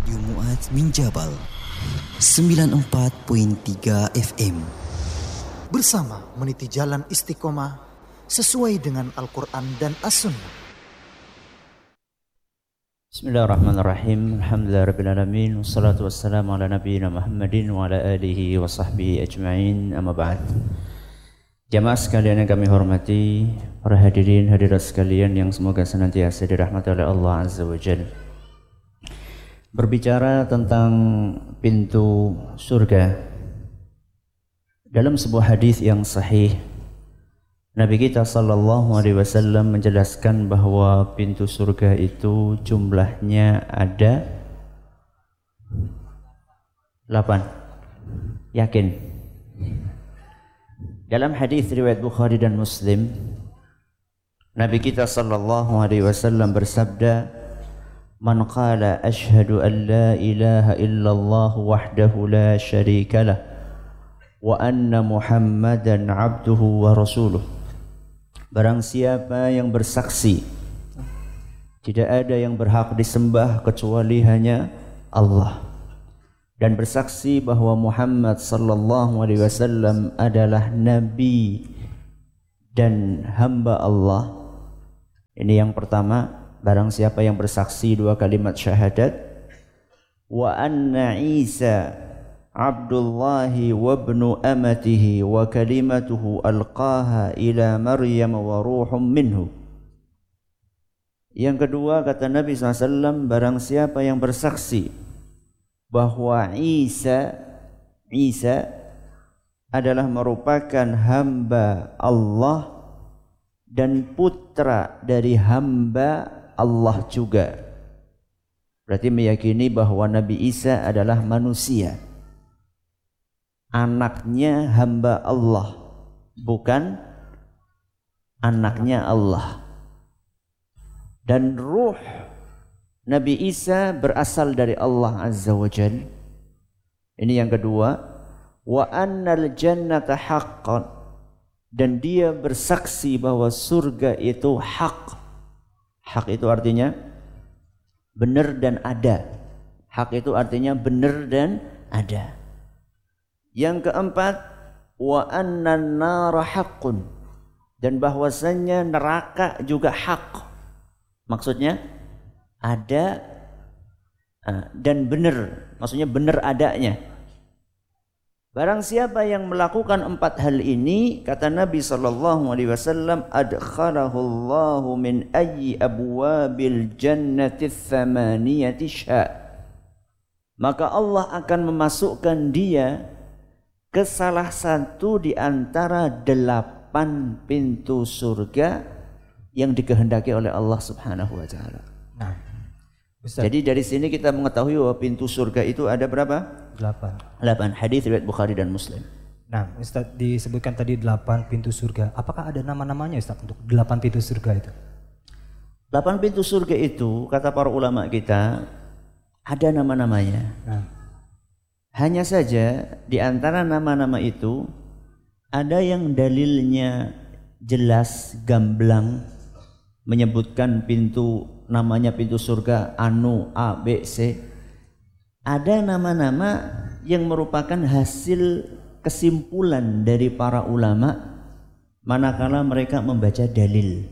Radio Mu'adz bin Jabal 94.3 FM. Bersama meniti jalan istiqomah sesuai dengan Al-Quran dan As-Sunnah. Bismillahirrahmanirrahim. Alhamdulillahirrabbilalamin. Wassalatu wassalamu ala nabiyyina Muhammadin wa ala alihi wa sahbihi ajma'in. Amma ba'd. Jamaah sekalian yang kami hormati, para hadirin hadirat sekalian yang semoga senantiasa dirahmati oleh Allah Azza wa Jalla. Berbicara tentang pintu surga, dalam sebuah hadis yang sahih, Nabi kita sallallahu alaihi wasallam menjelaskan bahwa pintu surga itu jumlahnya ada 8. Yakin? Dalam hadis riwayat Bukhari dan Muslim, Nabi kita sallallahu alaihi wasallam bersabda, "Man qala asyhadu an la ilaha illallah wahdahu la syarika lah wa anna Muhammadan abduhu wa rasuluh." Barang siapa yang bersaksi tidak ada yang berhak disembah kecuali hanya Allah, dan bersaksi bahwa Muhammad sallallahu alaihi wasallam adalah nabi dan hamba Allah. Ini yang pertama. Barang siapa yang bersaksi 2 kalimat syahadat, wa anna Isa Abdullahi wa ibnu amatihi wa kalimatuhu alqaha ila Maryam wa ruhum minhu. Yang kedua, kata Nabi SAW, barang siapa yang bersaksi bahwa Isa adalah merupakan hamba Allah dan putra dari hamba Allah juga. Berarti meyakini bahwa Nabi Isa adalah manusia, anaknya hamba Allah, bukan anaknya Allah. Dan ruh Nabi Isa berasal dari Allah Azza wa Jalla. Ini yang kedua. Wa annal jannata haqqan, dan dia bersaksi bahwa surga itu hak. Hak itu artinya benar dan ada. Hak itu artinya benar dan ada. Yang keempat, wa annan nara haqqun, dan bahwasannya neraka juga hak. Maksudnya ada dan benar, maksudnya benar adanya. Barang siapa yang melakukan 4 hal ini, kata Nabi sallallahu alaihi wasallam, adkhalahu Allahu min ayyi abwabil jannati tsamaniyati sya'. Maka Allah akan memasukkan dia ke salah satu di antara 8 pintu surga yang dikehendaki oleh Allah Subhanahu wa taala. Nah, Ustaz. Jadi dari sini kita mengetahui bahwa pintu surga itu ada berapa? 8. Hadis riwayat Bukhari dan Muslim. Nah, Ustaz, disebutkan tadi 8 pintu surga. Apakah ada nama-namanya, Ustaz, untuk 8 pintu surga itu? 8 pintu surga itu, kata para ulama kita, ada nama-namanya. Nah, hanya saja di antara nama-nama itu ada yang dalilnya jelas, gamblang, menyebutkan pintu, namanya pintu surga anu A, B, C. Ada nama-nama yang merupakan hasil kesimpulan dari para ulama manakala mereka membaca dalil.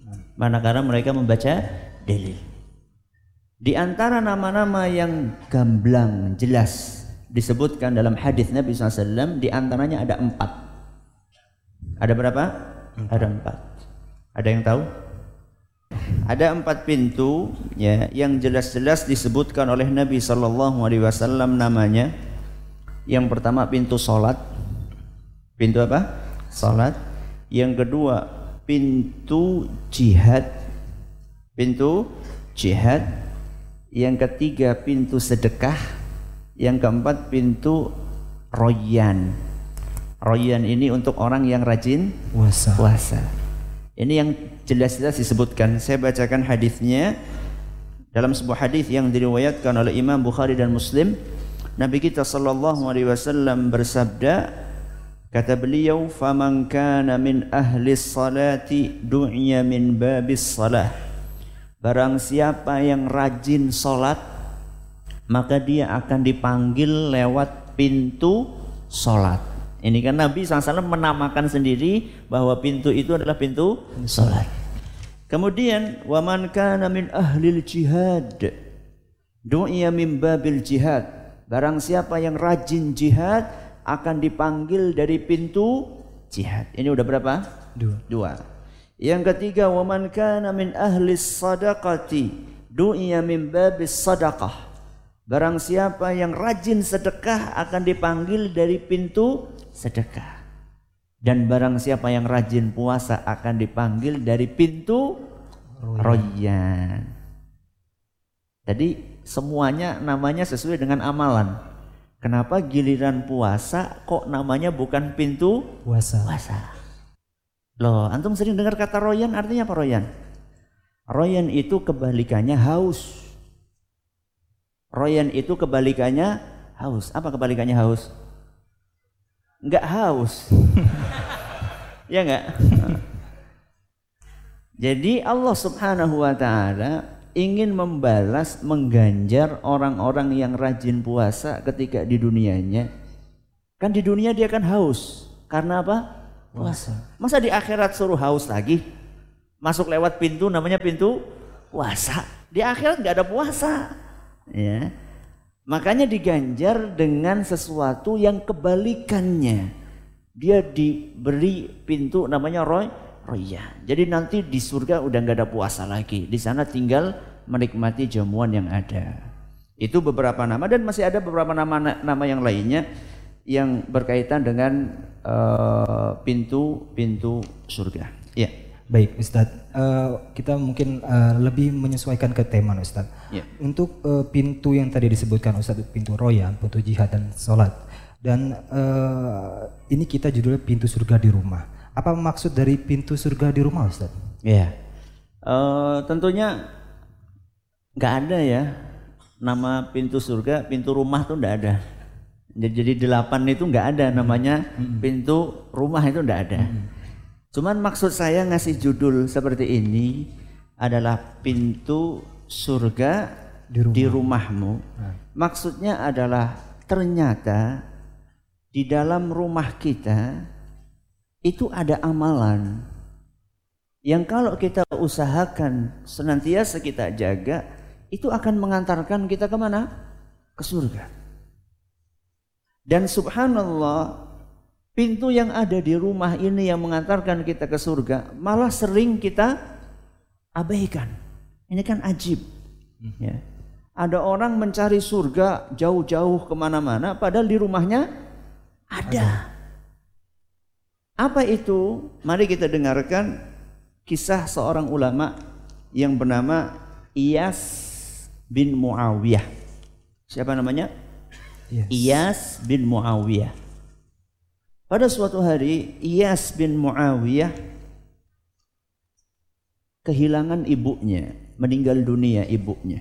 Di antara nama-nama yang gamblang jelas disebutkan dalam hadis Nabi SAW, di antaranya ada 4. Ada berapa? Ada 4. Ada yang tahu? Ada 4 pintu ya, yang jelas-jelas disebutkan oleh Nabi sallallahu alaihi wasallam namanya. Yang pertama pintu salat. Pintu apa? Salat. Yang kedua pintu jihad. Yang ketiga pintu sedekah. Yang keempat pintu royan. Royan ini untuk orang yang rajin puasa. Ini yang jelas-jelas disebutkan. Saya bacakan hadisnya. Dalam sebuah hadis yang diriwayatkan oleh Imam Bukhari dan Muslim, Nabi kita sallallahu alaihi wasallam bersabda, kata beliau, "Faman kana min ahli salati du'iya min babis salah." Barang siapa yang rajin salat, maka dia akan dipanggil lewat pintu sholat. Ini kan Nabi SAW menamakan sendiri bahwa pintu itu adalah pintu sholat. Kemudian waman kana min ahlil jihad du'iya min babil jihad. Barang siapa yang rajin jihad akan dipanggil dari pintu jihad. Ini udah berapa? Dua. Yang ketiga waman kana min ahlis sadaqati du'iya min babis sadaqah. Barang siapa yang rajin sedekah akan dipanggil dari pintu sedekah. Dan barang siapa yang rajin puasa akan dipanggil dari pintu royan. Jadi semuanya namanya sesuai dengan amalan. Kenapa giliran puasa kok namanya bukan pintu puasa? Loh, antum sering dengar kata royan, artinya apa royan? Royan itu kebalikannya haus. Royan itu kebalikannya haus. Apa kebalikannya haus? Enggak haus. Ya enggak? Jadi Allah Subhanahu wa taala ingin membalas, mengganjar orang-orang yang rajin puasa ketika di dunianya. Kan di dunia dia kan haus. Karena apa? Puasa. Masa di akhirat suruh haus lagi? Masuk lewat pintu namanya pintu puasa. Di akhirat enggak ada puasa. Ya. Makanya diganjar dengan sesuatu yang kebalikannya. Dia diberi pintu namanya royan. Jadi nanti di surga udah nggak ada puasa lagi. Di sana tinggal menikmati jamuan yang ada. Itu beberapa nama dan masih ada beberapa nama yang lainnya yang berkaitan dengan pintu surga. Ya. Baik Ustadz, kita mungkin lebih menyesuaikan ke tema Ustadz. Ya. Untuk pintu yang tadi disebutkan Ustadz, pintu royan, pintu jihad dan sholat. Dan ini kita judulnya pintu surga di rumah. Apa maksud dari pintu surga di rumah Ustadz? Ya, tentunya nggak ada ya nama pintu surga, pintu rumah tuh nggak ada. Jadi 8 itu nggak ada namanya pintu rumah itu nggak ada. Cuman maksud saya ngasih judul seperti ini adalah pintu surga di rumahmu. Maksudnya adalah ternyata di dalam rumah kita itu ada amalan yang kalau kita usahakan senantiasa kita jaga itu akan mengantarkan kita kemana? Ke surga. Dan subhanallah, pintu yang ada di rumah ini yang mengantarkan kita ke surga malah sering kita abaikan. Ini kan ajib. Ya. Ada orang mencari surga jauh-jauh kemana-mana padahal di rumahnya ada. Apa itu? Mari kita dengarkan kisah seorang ulama yang bernama Iyas bin Muawiyah. Siapa namanya? Iyas bin Muawiyah. Pada suatu hari Iyas bin Muawiyah kehilangan ibunya, meninggal dunia ibunya.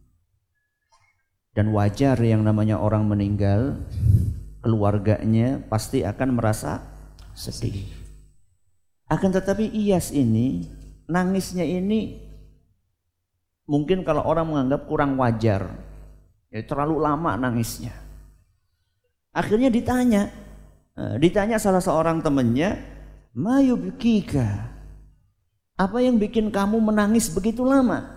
Dan wajar yang namanya orang meninggal, keluarganya pasti akan merasa sedih. Akan tetapi Iyas ini nangisnya ini mungkin kalau orang menganggap kurang wajar, ya, terlalu lama nangisnya. Akhirnya ditanya salah seorang temannya, "Ma yubkika?" Apa yang bikin kamu menangis begitu lama?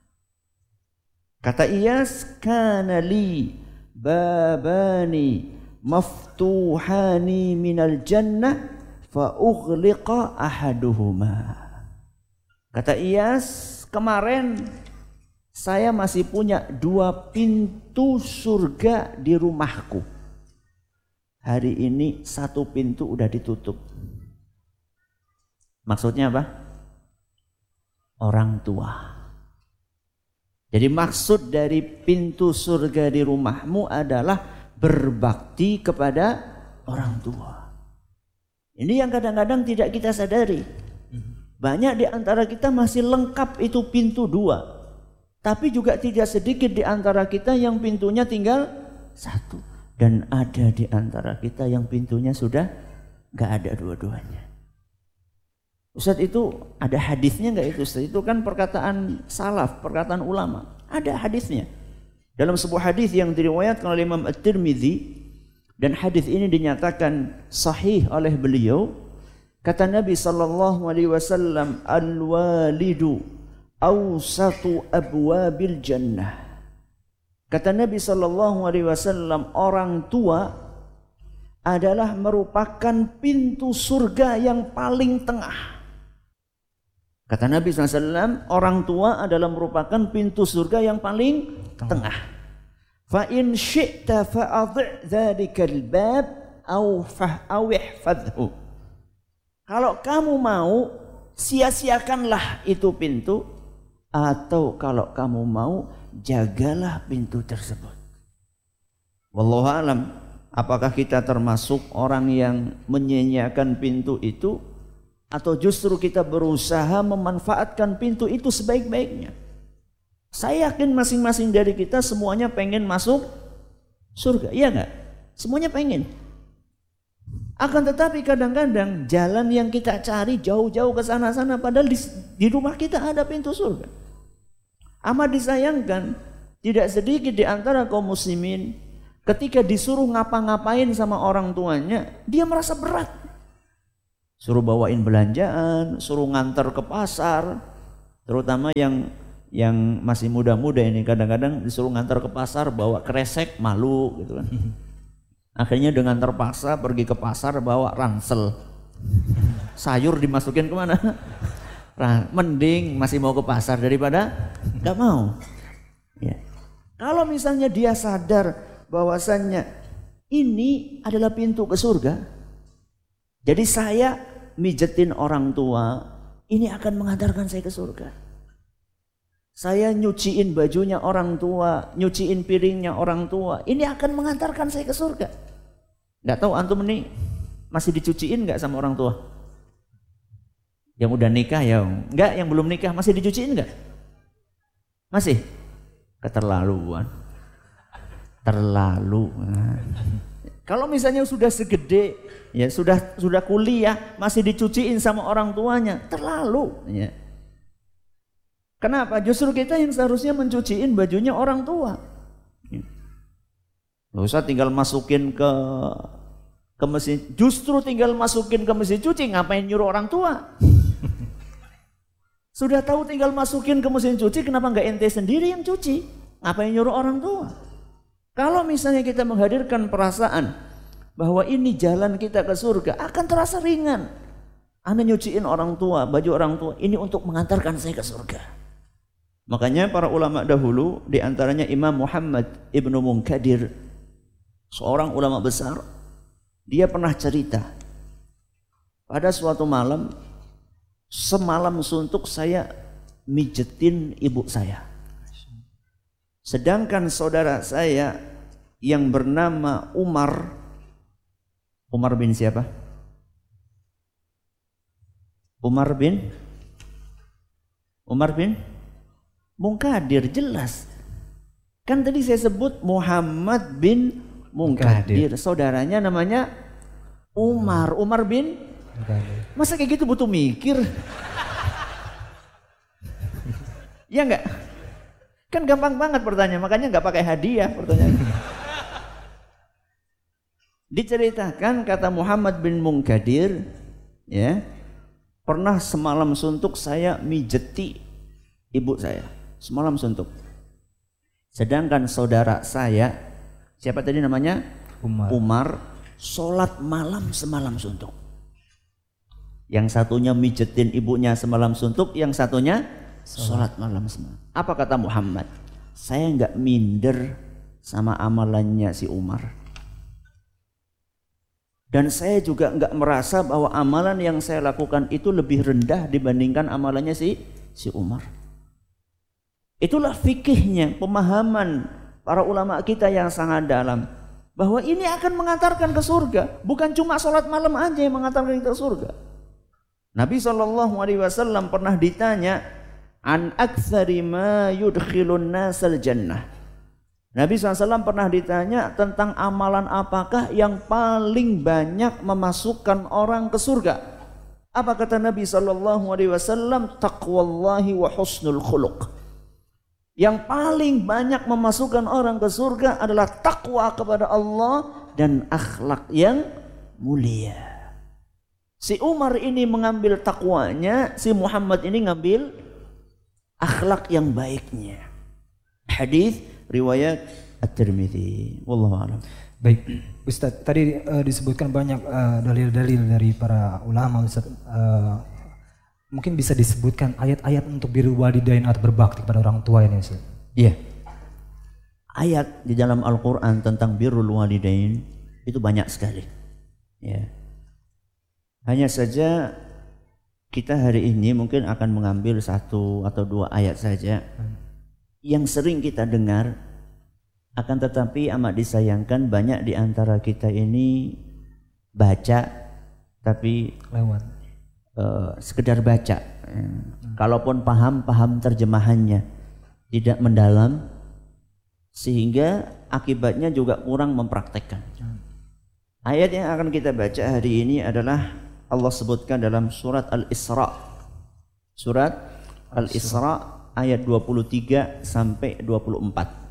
Kata Iyas, "Kana li babani maftuhani minal jannah fa ughliqa ahaduhuma." Kata Iyas, kemarin saya masih punya 2 pintu surga di rumahku. Hari ini 1 pintu udah ditutup. Maksudnya apa? Orang tua. Jadi maksud dari pintu surga di rumahmu adalah berbakti kepada orang tua. Ini yang kadang-kadang tidak kita sadari. Banyak di antara kita masih lengkap itu pintu 2. Tapi juga tidak sedikit di antara kita yang pintunya tinggal 1. Dan ada di antara kita yang pintunya sudah gak ada dua-duanya. Ustadz, itu ada hadisnya gak itu Ustadz? Itu kan perkataan salaf, perkataan ulama. Ada hadisnya. Dalam sebuah hadis yang diriwayatkan oleh Imam At-Tirmidzi dan hadis ini dinyatakan sahih oleh beliau, kata Nabi sallallahu alaihi wasallam, al-walidu awsatu abwabil jannah. Kata Nabi sallallahu alaihi wasallam, orang tua adalah merupakan pintu surga yang paling tengah. Kata Nabi SAW, orang tua adalah merupakan pintu surga yang paling tengah. Fa in syi'ta fa'adhi' dzalikal bab aw ihfadhu. Kalau kamu mau, sia-siakanlah itu pintu, atau kalau kamu mau, jagalah pintu tersebut. Wallahu a'lam, apakah kita termasuk orang yang menyia-nyiakan pintu itu, atau justru kita berusaha memanfaatkan pintu itu sebaik-baiknya? Saya yakin masing-masing dari kita semuanya pengen masuk surga, iya enggak? Semuanya pengen. Akan tetapi kadang-kadang jalan yang kita cari jauh-jauh ke sana-sana, padahal di rumah kita ada pintu surga. Amat disayangkan, tidak sedikit di antara kaum muslimin ketika disuruh ngapa-ngapain sama orang tuanya, dia merasa berat. Suruh bawain belanjaan, suruh nganter ke pasar, terutama yang masih muda-muda ini, kadang-kadang disuruh nganter ke pasar bawa kresek, malu gitu kan. Akhirnya dengan terpaksa pergi ke pasar bawa ransel, sayur dimasukin kemana? Mending masih mau ke pasar daripada nggak mau. Ya. Kalau misalnya dia sadar bahwasannya ini adalah pintu ke surga, jadi saya mijetin orang tua, ini akan mengantarkan saya ke surga. Saya nyuciin bajunya orang tua, nyuciin piringnya orang tua, ini akan mengantarkan saya ke surga. Nggak tahu antum ini masih dicuciin nggak sama orang tua? Yang udah nikah ya, enggak, yang belum nikah masih dicuciin enggak? Masih? Keterlaluan. Terlalu. Kalau misalnya sudah segede, ya sudah kuliah masih dicuciin sama orang tuanya, terlalu. Ya. Kenapa? Justru kita yang seharusnya mencuciin bajunya orang tua. Nggak usah tinggal masukin ke mesin, justru tinggal masukin ke mesin cuci, ngapain nyuruh orang tua? Sudah tahu tinggal masukin ke mesin cuci, kenapa nggak ente sendiri yang cuci? Ngapain nyuruh orang tua? Kalau misalnya kita menghadirkan perasaan bahwa ini jalan kita ke surga, akan terasa ringan. Anda nyuciin orang tua, baju orang tua, ini untuk mengantarkan saya ke surga. Makanya para ulama dahulu, diantaranya Imam Muhammad ibnu Munkadir, seorang ulama besar, dia pernah cerita, pada suatu malam, semalam suntuk saya mijetin ibu saya. Sedangkan saudara saya yang bernama Umar bin siapa? Umar bin Munkadir, jelas. Kan tadi saya sebut Muhammad bin Munkadir. Saudaranya namanya Umar bin Munkadir. Masa kayak gitu butuh mikir? Ya enggak? Kan gampang banget pertanyaan, makanya enggak pakai hadiah pertanyaan. Diceritakan kata Muhammad bin Munkadir, ya, pernah semalam suntuk saya mijeti ibu saya, semalam suntuk. Sedangkan saudara saya, siapa tadi namanya? Umar, sholat malam semalam suntuk. Yang satunya mijetin ibunya semalam suntuk, yang satunya sholat malam semalam. Apa kata Muhammad? Saya enggak minder sama amalannya si Umar. Dan saya juga enggak merasa bahwa amalan yang saya lakukan itu lebih rendah dibandingkan amalannya si Umar. Itulah fikihnya, pemahaman para ulama kita yang sangat dalam, bahwa ini akan mengantarkan ke surga. Bukan cuma sholat malam aja yang mengantarkan kita ke surga. Nabi SAW pernah ditanya, an aktsari ma yudkhilun nasal jannah. Nabi SAW pernah ditanya tentang amalan apakah yang paling banyak memasukkan orang ke surga. Apa kata Nabi SAW? Taqwallahi wa husnul khuluq. Yang paling banyak memasukkan orang ke surga adalah takwa kepada Allah dan akhlak yang mulia. Si Umar ini mengambil takwanya, si Muhammad ini ngambil akhlak yang baiknya. Hadis riwayat At-Tirmidzi. Wallahu a'lam. Baik, Ustaz, tadi disebutkan banyak dalil-dalil dari para ulama, Ustaz. Mungkin bisa disebutkan ayat-ayat untuk birrul walidain atau berbakti kepada orang tua ini, Ustaz. Iya. Ayat di dalam Al-Qur'an tentang birrul walidain itu banyak sekali. Ya. Hanya saja kita hari ini mungkin akan mengambil 1 atau 2 ayat saja yang sering kita dengar, akan tetapi amat disayangkan banyak di antara kita ini baca tapi lewat. Sekedar baca. Kalaupun paham terjemahannya, tidak mendalam, sehingga akibatnya juga kurang mempraktekkan. Ayat yang akan kita baca hari ini adalah Allah sebutkan dalam surat Al-Isra. Surat Al-Isra ayat 23 sampai 24.